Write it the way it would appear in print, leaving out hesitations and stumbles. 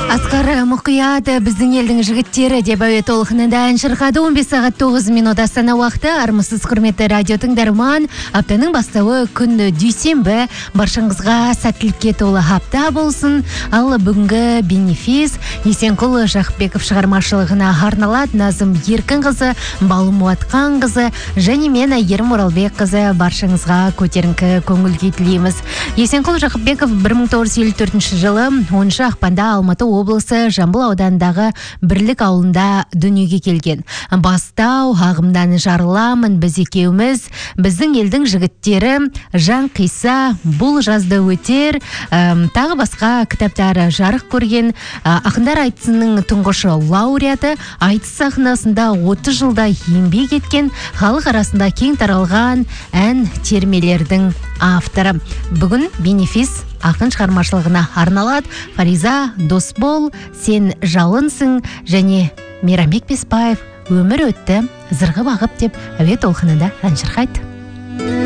Асқар мұқият біздің елдің жігіттері деп әуе толқынында ән шырқады. 15 сағат 9 минут Астана уақыты. Армысыз құрметті радио тыңдарман. Аптаның бастауы күн дүйсенбі. Баршаңызға сәттілікке толы апта болсын. Ал бүгінгі бенефис Есенқұл Жақыпбеков шығармашылығына арналады. Назым Еркінқызы, Балым Уатқанқызы және мен Айгерім Оралбекқызы баршаңызға көтеріңкі көңіл күй тілейміз. Есенқұл Жақыпбеков 1954 жылы 10 ақпанда Алматы облысы Жамбыл ауданындағы Бірлік ауылында дүниеге келген. Бастау, ағымдан жарыламын, біз екеуміз, біздің елдің жігіттері, жан қиса, бұл жазды өтер, тағы басқа кітаптары жарық көрген. Ақындар айтысының тұңғышы лауреаты, айтыс сахнасында 30 жылда еңбек еткен, халық арасында кең таралған ән термелердің авторы. Бүгін бенефис ақын шығармашылығына арналады. Фариза Досбол, Сен жалынсың және Мейрамбек Беспаев Өмір өтті, зырғы бағып деп әуе толқынында ән шырқайды.